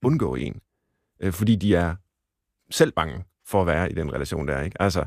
undgå en. Fordi de er selv bange for at være i den relation der, ikke? Altså,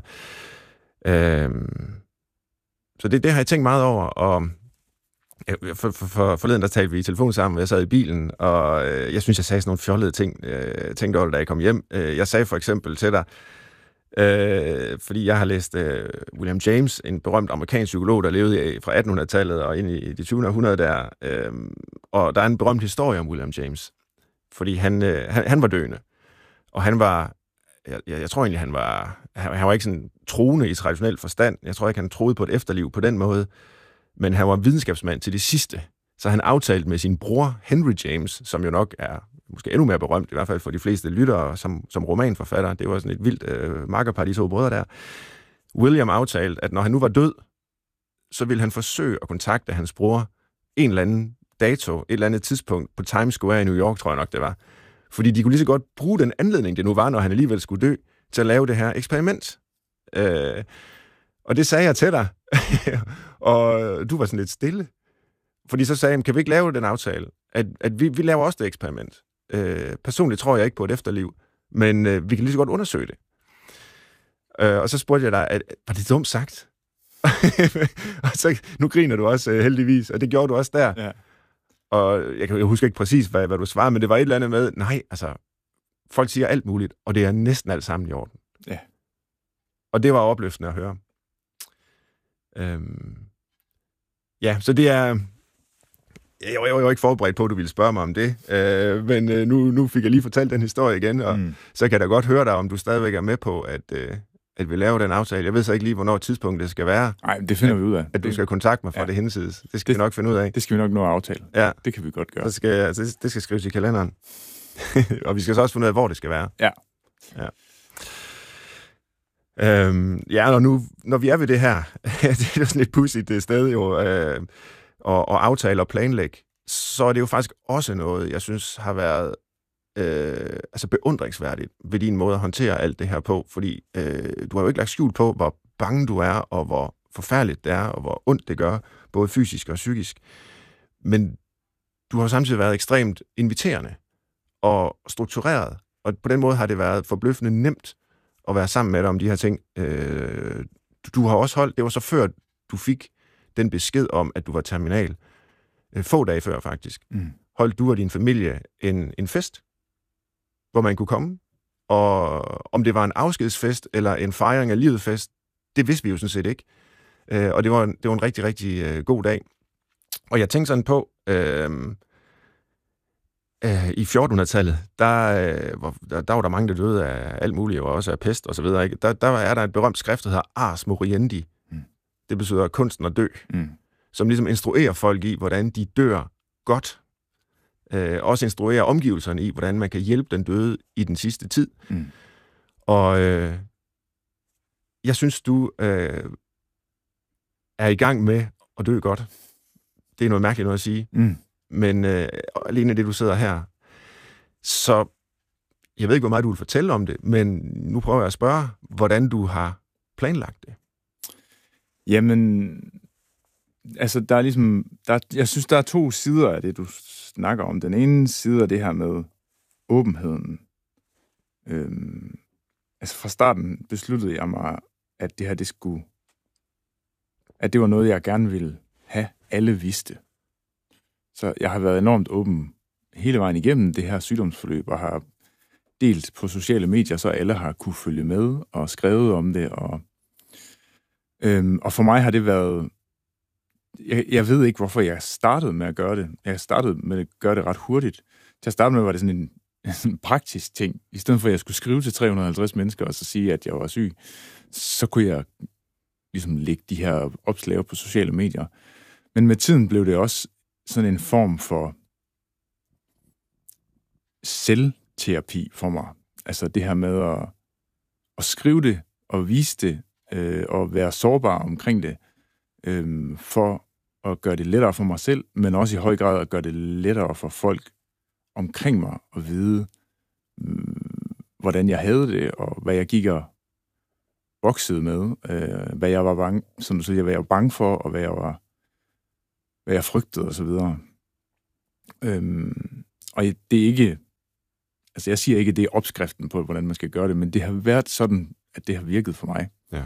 så det har jeg tænkt meget over, og forleden der talte vi i telefon sammen, og jeg sad i bilen, og jeg synes, jeg sagde sådan nogle fjollede ting, tænkte over, da jeg kom hjem. Jeg sagde for eksempel til dig, fordi jeg har læst William James, en berømt amerikansk psykolog, der levede fra 1800-tallet og ind i det 20. århundrede der, og der er en berømt historie om William James, fordi han var døende, og han var, jeg tror egentlig, han var ikke sådan troende i traditionel forstand. Jeg tror ikke, han troede på et efterliv på den måde, men han var videnskabsmand til det sidste. Så han aftalte med sin bror Henry James, som jo nok er måske endnu mere berømt, i hvert fald for de fleste lyttere, som romanforfatter. Det var sådan et vildt makkerpar, de to brødre der. William aftalte, at når han nu var død, så ville han forsøge at kontakte hans bror en eller anden dato, et eller andet tidspunkt på Times Square i New York, tror jeg nok det var. Fordi de kunne lige så godt bruge den anledning, det nu var, når han alligevel skulle dø, til at lave det her eksperiment. Og det sagde jeg til dig, og du var sådan lidt stille. Fordi så sagde jeg, kan vi ikke lave den aftale, at vi laver også det eksperiment. Personligt tror jeg ikke på et efterliv, men vi kan lige så godt undersøge det. Og så spurgte jeg dig, var det dumt sagt? Og så, nu griner du også heldigvis, og det gjorde du også der. Ja. Og jeg husker ikke præcis, hvad du svarede, men det var et eller andet med, nej, altså, folk siger alt muligt, og det er næsten alt sammen i orden. Ja. Og det var opløftende at høre. Ja, så det er... Jeg var ikke forberedt på, at du ville spørge mig om det, men nu fik jeg lige fortalt den historie igen, og så kan jeg da godt høre dig, om du stadigvæk er med på, at vi laver den aftale. Jeg ved så ikke lige, hvornår tidspunktet det skal være. Nej, det finder vi ud af. At du skal kontakte mig fra det hensides. Det skal vi nok finde ud af. Det skal vi nok nå at aftale. Ja. Det kan vi godt gøre. Det skal skrives i kalenderen. Og vi skal så også finde ud af, hvor det skal være. Ja. Når vi er ved det her, det er sådan et pudsigt sted jo, og aftale og planlægge, så er det jo faktisk også noget, jeg synes har været beundringsværdigt ved din måde at håndtere alt det her på, fordi du har jo ikke lagt skjul på, hvor bange du er, og hvor forfærdeligt det er, og hvor ondt det gør, både fysisk og psykisk. Men du har samtidig været ekstremt inviterende og struktureret, og på den måde har det været forbløffende nemt at være sammen med dig om de her ting. Du har også holdt, det var så før du fik den besked om, at du var terminal, få dage før faktisk, holdt du og din familie en fest, hvor man kunne komme, og om det var en afskedsfest eller en fejring af livet fest, det vidste vi jo sådan set ikke. Og det var en rigtig, rigtig god dag. Og jeg tænkte sådan på, i 1400-tallet, der var der mange, der døde af alt muligt, og også af pest og så videre. Ikke? Der er der et berømt skrift, der hedder Ars Moriendi. Det betyder kunsten at dø, som ligesom instruerer folk i, hvordan de dør godt. Også instruerer omgivelserne i, hvordan man kan hjælpe den døde i den sidste tid. Og jeg synes, du er i gang med at dø godt. Det er noget mærkeligt noget at sige. Men alene det, du sidder her. Så jeg ved ikke, hvor meget du vil fortælle om det, men nu prøver jeg at spørge, hvordan du har planlagt det. Jamen, altså der er ligesom, jeg synes, der er to sider af det, du snakker om. Den ene side af det her med åbenheden. Altså fra starten besluttede jeg mig, at det her, at det var noget, jeg gerne ville have, alle vidste. Så jeg har været enormt åben hele vejen igennem det her sygdomsforløb, og har delt på sociale medier, så alle har kunne følge med og skrevet om det. Og for mig har det været... Jeg ved ikke, hvorfor jeg startede med at gøre det. Jeg startede med at gøre det ret hurtigt. Til at starte med var det sådan en praktisk ting. I stedet for, at jeg skulle skrive til 350 mennesker og så sige, at jeg var syg, så kunne jeg ligesom lægge de her opslag på sociale medier. Men med tiden blev det også sådan en form for selvterapi for mig. Altså det her med at skrive det og vise det og være sårbar omkring det for at gøre det lettere for mig selv, men også i høj grad at gøre det lettere for folk omkring mig at vide, hvordan jeg havde det, og hvad jeg gik og voksede med, hvad jeg var bange, som du siger, hvad jeg var bange for, og hvad jeg frygtede, og så videre. Og det er ikke Altså, jeg siger ikke, at det er opskriften på, hvordan man skal gøre det, men det har været sådan, at det har virket for mig. Ja.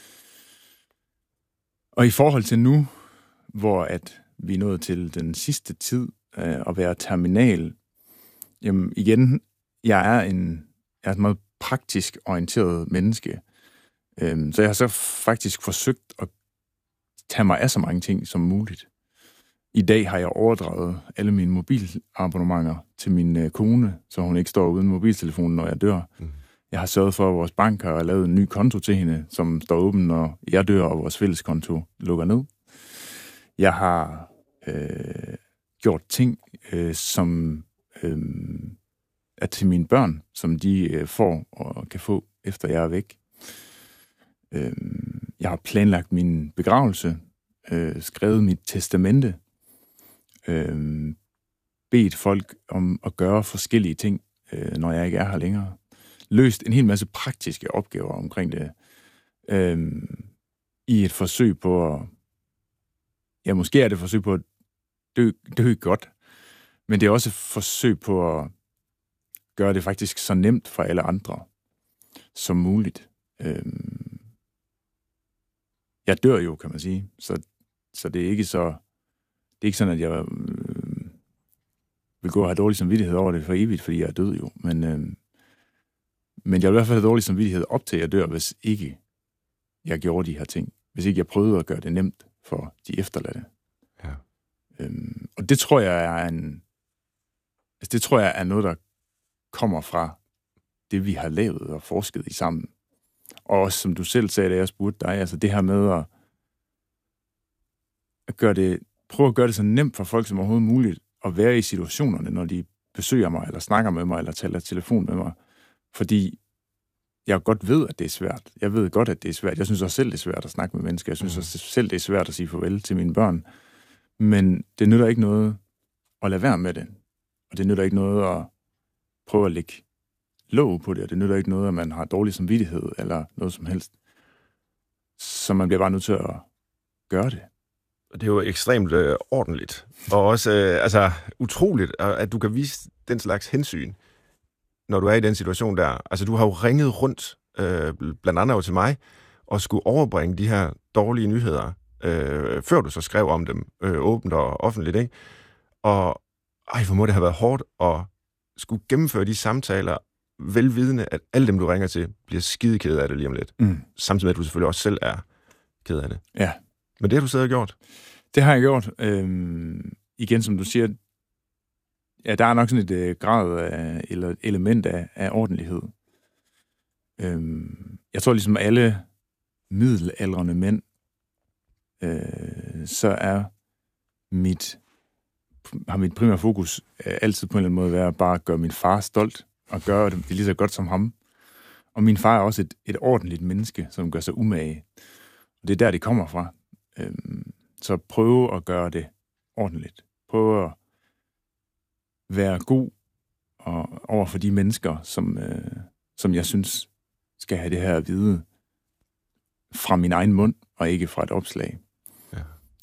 Og i forhold til nu, hvor at vi er nået til den sidste tid at være terminal, jamen igen, jeg er et meget praktisk orienteret menneske. Så jeg har så faktisk forsøgt at tage mig af så mange ting som muligt. I dag har jeg overdraget alle mine mobilabonnementer til min kone, så hun ikke står uden mobiltelefonen, når jeg dør. Jeg har sørget for, at vores bank har lavet en ny konto til hende, som står åben, når jeg dør, og vores fælleskonto lukker ned. Jeg har gjort ting, som er til mine børn, som de får og kan få, efter jeg er væk. Jeg har planlagt min begravelse, skrevet mit testamente, bedt folk om at gøre forskellige ting, når jeg ikke er her længere. Løst en hel masse praktiske opgaver omkring det, i et forsøg på at... Ja, måske er det et forsøg på at dø godt, men det er også et forsøg på at gøre det faktisk så nemt for alle andre som muligt. Jeg dør jo, kan man sige, så det er ikke så... Det er ikke sådan, at jeg vil gå og have dårlig samvittighed over det for evigt, fordi jeg er død jo. Men jeg vil i hvert fald have dårlig samvittighed op til, at jeg dør, hvis ikke jeg gjorde de her ting. Hvis ikke jeg prøvede at gøre det nemt for de efterladte. Ja. Og det tror jeg er noget, der kommer fra det, vi har lavet og forsket i sammen. Og også, som du selv sagde, da jeg spurgte dig, altså det her med at prøve at gøre det så nemt for folk som overhovedet muligt at være i situationerne, når de besøger mig, eller snakker med mig, eller taler telefon med mig. Fordi jeg godt ved, at det er svært. Jeg ved godt, at det er svært. Jeg synes også selv, det er svært at snakke med mennesker. Jeg synes også selv, det er svært at sige farvel til mine børn. Men det nytter ikke noget at lade være med det. Og det nytter ikke noget at prøve at lægge låg på det. Og det nytter ikke noget, at man har dårlig samvittighed, eller noget som helst. Så man bliver bare nødt til at gøre det. Det er jo ekstremt ordentligt. Og også utroligt, at du kan vise den slags hensyn, når du er i den situation der. Altså, du har jo ringet rundt, blandt andet jo til mig, og skulle overbringe de her dårlige nyheder, før du så skrev om dem åbent og offentligt, ikke? Og hvor må det have været hårdt at skulle gennemføre de samtaler, velvidende, at alle dem, du ringer til, bliver skide ked af det lige om lidt. Samtidig med, at du selvfølgelig også selv er ked af det. Ja. Men det har du siddet og gjort? Det har jeg gjort. Igen, som du siger, ja, der er nok sådan et grad af, eller et element af ordentlighed. Jeg tror ligesom alle middelaldrende mænd, så har mit primære fokus altid på en eller anden måde været bare at gøre min far stolt, og gøre det lige så godt som ham. Og min far er også et ordentligt menneske, som gør sig umage. Og det er der, det kommer fra. Så prøve at gøre det ordentligt. Prøve at være god over for de mennesker, som jeg synes skal have det her at vide fra min egen mund, og ikke fra et opslag. Ja.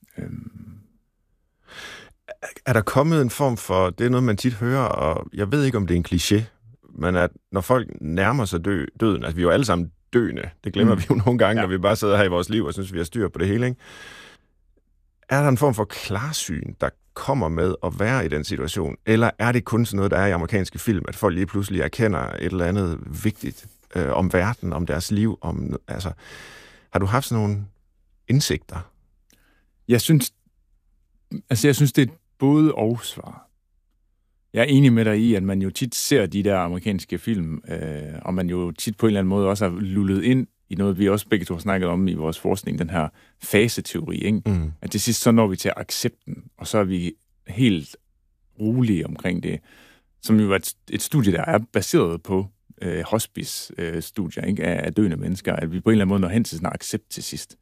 Er der kommet en form for, det er noget, man tit hører, og jeg ved ikke, om det er en kliché, men at når folk nærmer sig døden, altså vi er jo alle sammen døende, det glemmer vi jo nogle gange, når vi bare sidder her i vores liv og synes, vi har styr på det hele, ikke? Er der en form for klarsyn, der kommer med at være i den situation, eller er det kun sådan noget, der er i amerikanske film, at folk lige pludselig erkender et eller andet vigtigt om verden, om deres liv, har du haft sådan nogle indsigter? Jeg synes, det er et både og svar. Jeg er enig med dig i, at man jo tit ser de der amerikanske film, og man jo tit på en eller anden måde også har lullet ind i noget, vi også begge to har snakket om i vores forskning, den her faseteori, ikke? At til sidst så når vi til accepten, og så er vi helt rolige omkring det, som jo er et studie, der er baseret på hospice-studier, ikke? Af døende mennesker, at vi på en eller anden måde når hen til sådan en accept til sidst.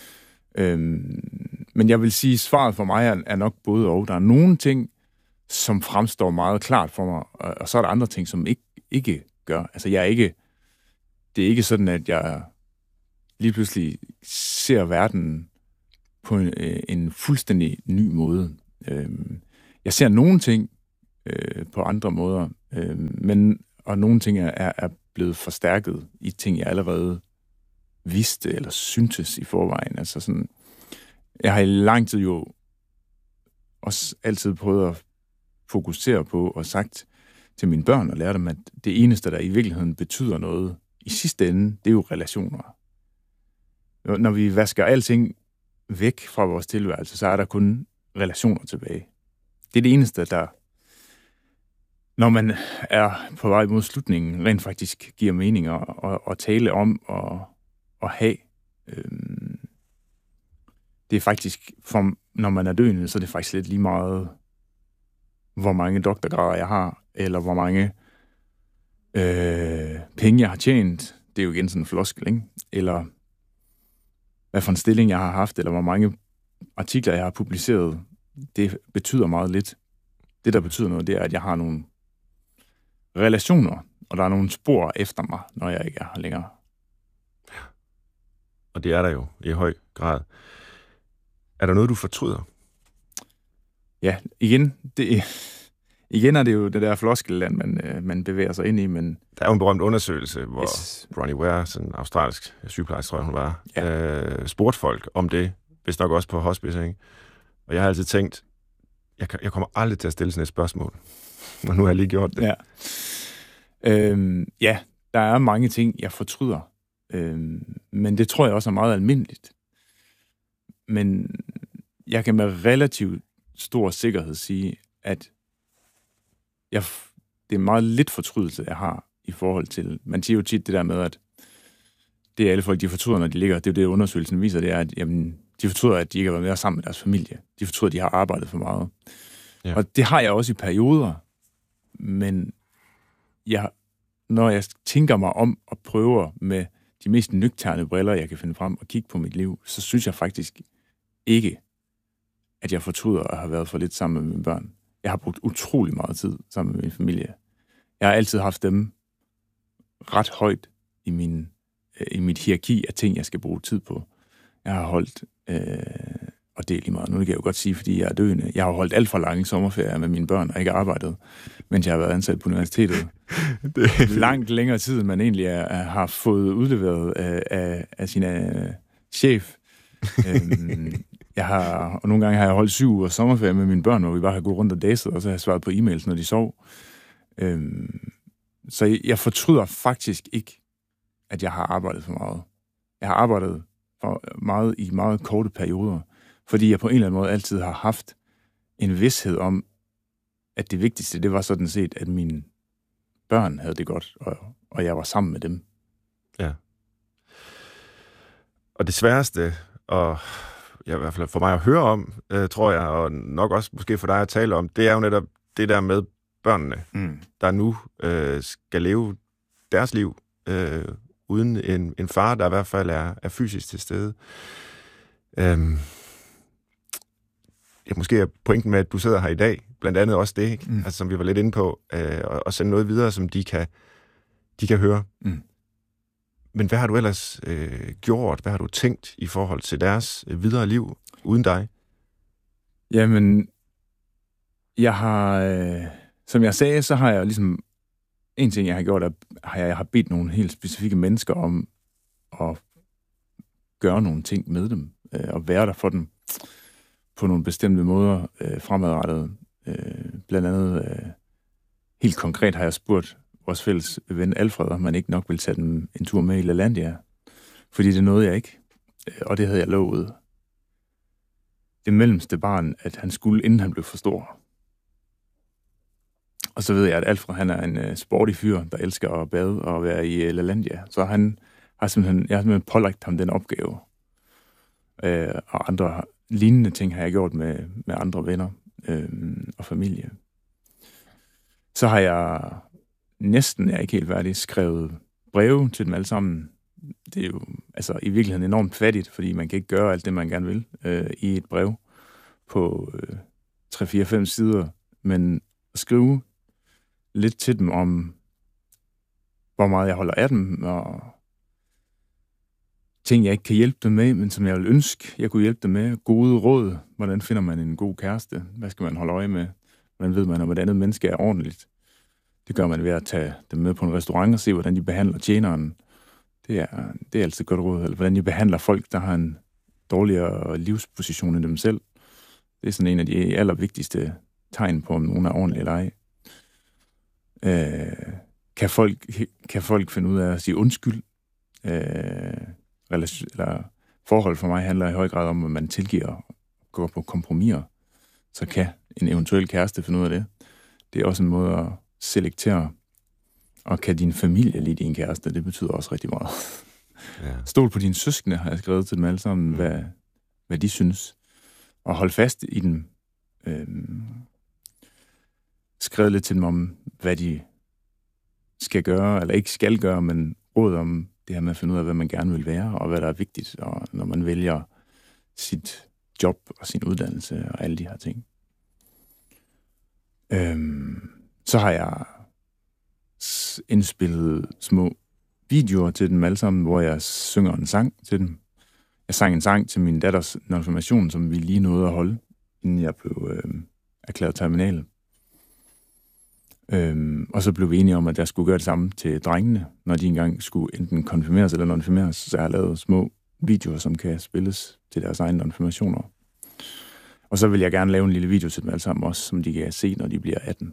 Men jeg vil sige, at svaret for mig er nok både og. Der er nogle ting, som fremstår meget klart for mig, og så er der andre ting, som ikke gør. Altså, det er ikke sådan, at jeg lige pludselig ser verden på en fuldstændig ny måde. Jeg ser nogle ting på andre måder, men og nogle ting er blevet forstærket i ting, jeg allerede vidste eller syntes i forvejen. Altså sådan, jeg har i lang tid jo også altid prøvet at fokusere på og sagt til mine børn og lære dem, at det eneste, der i virkeligheden betyder noget i sidste ende, det er jo relationer. Når vi vasker alting væk fra vores tilværelse, så er der kun relationer tilbage. Det er det eneste, der, når man er på vej mod slutningen, rent faktisk giver mening at tale om og have. Det er faktisk, når man er døende, så er det faktisk lidt lige meget, hvor mange doktorgrader jeg har, eller hvor mange penge jeg har tjent. Det er jo igen sådan en floskel, ikke? Eller hvad for en stilling jeg har haft, eller hvor mange artikler jeg har publiceret. Det betyder meget lidt. Det, der betyder noget, det er, at jeg har nogle relationer, og der er nogle spor efter mig, når jeg ikke er her længere. Og det er der jo i høj grad. Er der noget, du fortryder? Ja, igen er det jo det der floskelland, man bevæger sig ind i, men... Der er jo en berømt undersøgelse, hvor Bronnie Ware, sådan en australsk sygeplejerske, tror jeg, hun var, spurgte folk om det, hvis nok også på hospice, ikke? Og jeg har altid tænkt, jeg kommer aldrig til at stille sådan et spørgsmål, og nu har jeg lige gjort det. Ja, der er mange ting, jeg fortryder, men det tror jeg også er meget almindeligt. Men jeg kan med relativt stor sikkerhed sige, at det er meget lidt fortrydelse, jeg har i forhold til... Man siger jo tit det der med, at det er alle folk, de fortryder, når de ligger. Det er jo det, undersøgelsen viser, det er, at jamen, de fortryder, at de ikke har været mere sammen med deres familie. De fortryder, at de har arbejdet for meget. Ja. Og det har jeg også i perioder, men når jeg tænker mig om og prøver med de mest nøgterne briller, jeg kan finde frem og kigge på mit liv, så synes jeg faktisk ikke, at jeg fortryder at have været for lidt sammen med mine børn. Jeg har brugt utrolig meget tid sammen med min familie. Jeg har altid haft dem ret højt i mit hierarki af ting, jeg skal bruge tid på. Jeg har holdt, og det er lige meget, nu kan jeg jo godt sige, fordi jeg er døende, jeg har holdt alt for lange sommerferier med mine børn og ikke arbejdet, mens jeg har været ansat på universitetet. Langt længere tid, end man egentlig har fået udleveret af sin chef. Og nogle gange har jeg holdt 7 uger sommerferie med mine børn, hvor vi bare har gået rundt og daset, og så har jeg svaret på e-mails, når de sov. Så jeg fortryder faktisk ikke, at jeg har arbejdet for meget. Jeg har arbejdet for meget i meget korte perioder, fordi jeg på en eller anden måde altid har haft en vished om, at det vigtigste, det var sådan set, at mine børn havde det godt, og jeg var sammen med dem. Ja. Og det sværeste, og i hvert fald for mig at høre om, tror jeg, og nok også måske for dig at tale om, det er jo netop det der med børnene, der nu skal leve deres liv uden en far, der i hvert fald er fysisk til stede. Måske er pointen med, at du sidder her i dag, blandt andet også det, ikke? Altså, som vi var lidt inde på, og sende noget videre, som de kan høre. Men hvad har du ellers gjort? Hvad har du tænkt i forhold til deres videre liv uden dig? Jamen, jeg har, som jeg sagde, så har jeg ligesom, en ting jeg har gjort, jeg har bedt nogle helt specifikke mennesker om at gøre nogle ting med dem, og være der for dem på nogle bestemte måder fremadrettet. Blandt andet, helt konkret har jeg spurgt vores fælles ven Alfred, om man ikke nok vil tage dem en tur med i LaLandia. Fordi det nåede jeg ikke. Og det havde jeg lovet det mellemste barn, at han skulle, inden han blev for stor. Og så ved jeg, at Alfred, han er en sporty fyr, der elsker at bade og være i LaLandia. Så jeg har simpelthen pålagt ham den opgave. Og andre lignende ting har jeg gjort med andre venner og familie. Så har jeg næsten, jeg er ikke helt færdig, skrevet breve til dem alle sammen. Det er jo altså i virkeligheden enormt fattigt, fordi man kan ikke gøre alt det, man gerne vil i et brev på 3-4-5 sider, men skrive lidt til dem om, hvor meget jeg holder af dem, og ting, jeg ikke kan hjælpe dem med, men som jeg vil ønske, jeg kunne hjælpe dem med. Gode råd. Hvordan finder man en god kæreste? Hvad skal man holde øje med? Hvordan ved man, om et andet menneske er ordentligt? Det gør man ved at tage dem med på en restaurant og se, hvordan de behandler tjeneren. Det er altid godt råd. Eller hvordan de behandler folk, der har en dårligere livsposition end dem selv. Det er sådan en af de allervigtigste tegn på, om nogen er ordentlig eller ej. Kan folk finde ud af at sige undskyld? Eller forhold for mig handler i høj grad om, at man tilgiver og går på kompromiser. Så kan en eventuel kæreste finde ud af det. Det er også en måde at selektere. Og kan din familie lide din kæreste? Det betyder også rigtig meget. Ja. Stol på dine søskende, har jeg skrevet til dem alle sammen, hvad de synes. Og hold fast i dem. Skrevet lidt til dem om, hvad de skal gøre, eller ikke skal gøre, men råd om det her med at finde ud af, hvad man gerne vil være, og hvad der er vigtigt, og når man vælger sit job og sin uddannelse og alle de her ting. Så har jeg indspillet små videoer til dem alle sammen, hvor jeg synger en sang til dem. Jeg sang en sang til min datters konfirmation, som vi lige nåede at holde, inden jeg blev erklæret terminal. Og så blev vi enige om, at jeg skulle gøre det samme til drengene, når de engang skulle enten konfirmeres eller nonfirmeres. Så jeg har lavet små videoer, som kan spilles til deres egne konfirmationer. Og så vil jeg gerne lave en lille video til dem alle sammen også, som de kan se, når de bliver 18.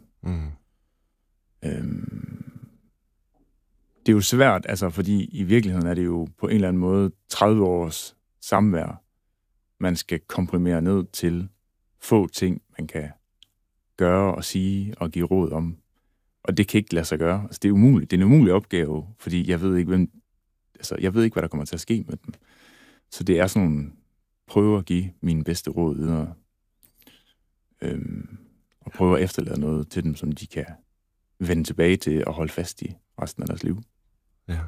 Det er jo svært, altså, fordi i virkeligheden er det jo på en eller anden måde 30 års samvær, man skal komprimere ned til få ting, man kan gøre og sige og give råd om. Og det kan ikke lade sig gøre. Altså, det er umuligt. Det er en umulig opgave, fordi jeg ved ikke, hvad der kommer til at ske med dem. Så det er sådan nogle prøve at give mine bedste råd videre. Og prøve at efterlade noget til dem, som de kan vende tilbage til og holde fast i resten af deres liv. Ja.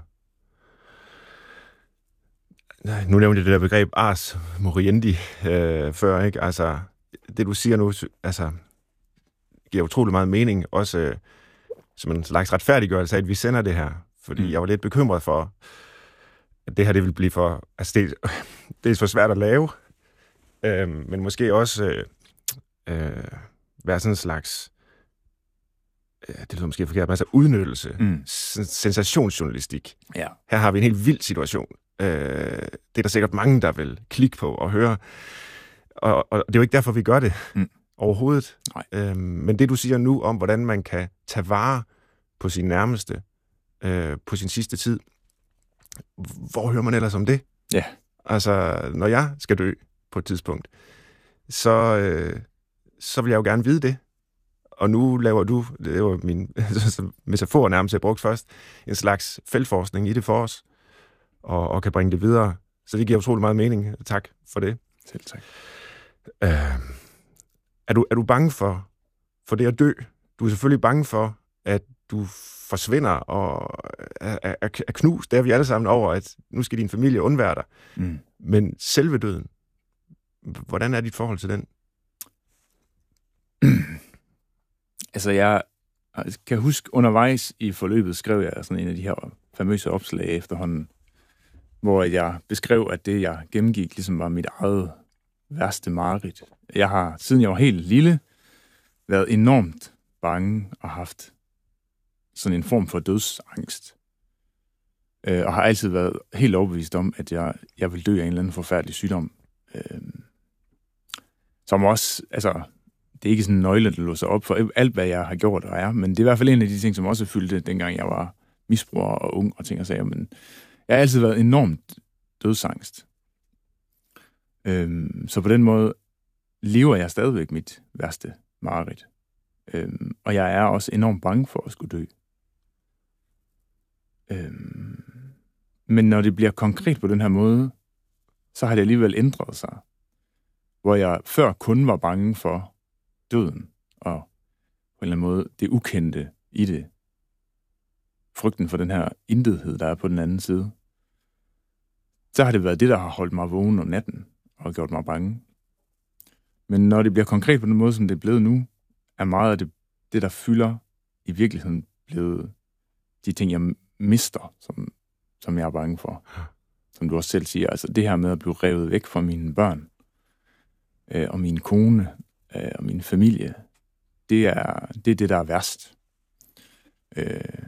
Nu nævnte jeg det der begreb ars moriendi før, ikke? Altså, det du siger nu, altså, giver utrolig meget mening, også som en slags retfærdiggørelse af, at vi sender det her. Fordi jeg var lidt bekymret for, at det her det vil blive for... Altså, det er for svært at lave, men måske også være sådan en slags... det lyder måske forkert, men altså udnyttelse. Sensationsjournalistik. Ja. Her har vi en helt vild situation. Det er der sikkert mange, der vil klikke på og høre. Og det er jo ikke derfor, vi gør det overhovedet. Men det, du siger nu om, hvordan man kan tage vare på sin nærmeste, på sin sidste tid, hvor hører man ellers om det? Ja. Altså, når jeg skal dø på et tidspunkt, så vil jeg jo gerne vide det. Og nu laver du, det var min metafor nærmest, jeg brugte først, en slags feltforskning i det for os, og kan bringe det videre. Så det giver utrolig meget mening. Tak for det. Selv tak. Er du bange for det at dø? Du er selvfølgelig bange for, at du forsvinder og er knust. Der er vi alle sammen over, at nu skal din familie undvære dig. Men selve døden, hvordan er dit forhold til den? Altså, jeg kan huske, undervejs i forløbet skrev jeg sådan en af de her famøse opslag efterhånden, hvor jeg beskrev, at det, jeg gennemgik, ligesom var mit eget værste mareridt. Jeg har, siden jeg var helt lille, været enormt bange og haft sådan en form for dødsangst. Og har altid været helt overbevist om, at jeg vil dø af en eller anden forfærdelig sygdom. Som også, altså... Det er ikke sådan en nøgle, der låser op for alt, hvad jeg har gjort og er, men det er i hvert fald en af de ting, som også fyldte, dengang jeg var misbruger og ung og ting og sager. Men jeg har altid været enormt dødsangst. Så på den måde lever jeg stadigvæk mit værste mareridt. Og jeg er også enormt bange for at skulle dø. Men når det bliver konkret på den her måde, så har det alligevel ændret sig. Hvor jeg før kun var bange for døden, og på en eller anden måde det ukendte i det. Frygten for den her intethed, der er på den anden side. Så har det været det, der har holdt mig vågen om natten, og gjort mig bange. Men når det bliver konkret på den måde, som det er blevet nu, er meget af det der fylder i virkeligheden blevet de ting, jeg mister, som jeg er bange for. Som du også selv siger, altså det her med at blive revet væk fra mine børn, og min kone, og min familie, det er det, der er værst.